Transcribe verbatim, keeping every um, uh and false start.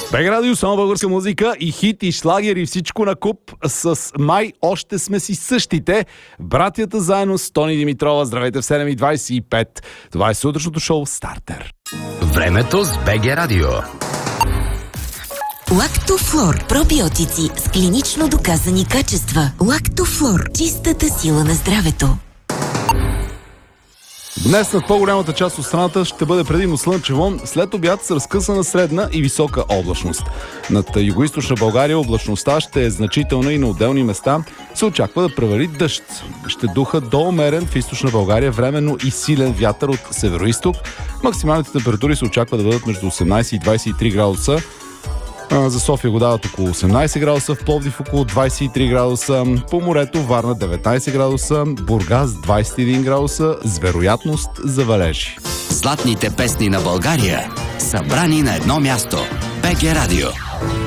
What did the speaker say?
БГ Радио, само българска музика и хит, и шлагер, и всичко на куп с май още сме си същите. Братята заедно с Тони Димитрова. Здравейте в седем и двайсет и пет. Това е сутрешното шоу Стартер. Времето с БГ Радио. Лактофлор. Пробиотици с клинично доказани качества. Лактофлор. Чистата сила на здравето. Днес над по-голямата част от страната ще бъде предимно слънчево, след обяд с разкъсана средна и висока облачност. Над югоизточна България облачността ще е значителна и на отделни места се очаква да превали дъжд. Ще духа до умерен в източна България временно и силен вятър от североизток. Максималните температури се очаква да бъдат между осемнайсет и двайсет и три градуса. За София го дават около осемнайсет градуса, в Пловдив около двайсет и три градуса, по морето Варна деветнайсет градуса, Бургас двайсет и един градуса с вероятност за валежи. Златните песни на България, събрани на едно място. БГ Радио.